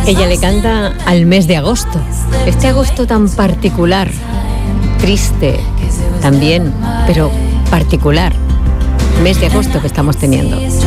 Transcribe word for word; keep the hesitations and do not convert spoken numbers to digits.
Ella le canta al mes de agosto, este agosto tan particular, triste también, pero particular, mes de agosto que estamos teniendo.